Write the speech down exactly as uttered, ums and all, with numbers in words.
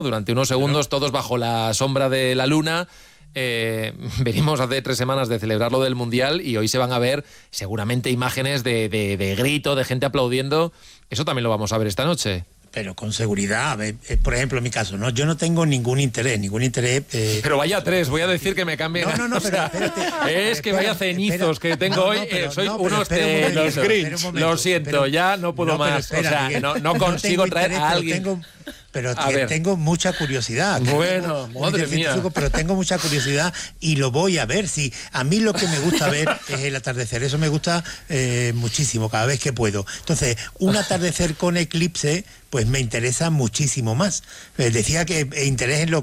Durante unos segundos, todos bajo la sombra de la luna. Eh, venimos hace tres semanas de celebrar lo del Mundial y hoy se van a ver seguramente imágenes de, de, de grito, de gente aplaudiendo. Eso también lo vamos a ver esta noche. Pero con seguridad, eh, por ejemplo, en mi caso, no, yo no tengo ningún interés, ningún interés. Eh, pero vaya tres, voy a decir que me cambien. No, no, no, pero, espérate, es espera, que vaya cenizos espera, que tengo no, no, hoy. Pero, eh, soy no, unos de los Grinch. Lo siento, pero, ya no puedo no, más. Espera, o sea, Miguel, no, no consigo no traer interés, a alguien. Tengo, pero que tengo mucha curiosidad. Bueno, tengo, madre mía. Pero tengo mucha curiosidad y lo voy a ver. Sí, a mí lo que me gusta ver es el atardecer. Eso me gusta eh, muchísimo cada vez que puedo. Entonces, un atardecer con eclipse, pues me interesa muchísimo más. Les decía que interés en lo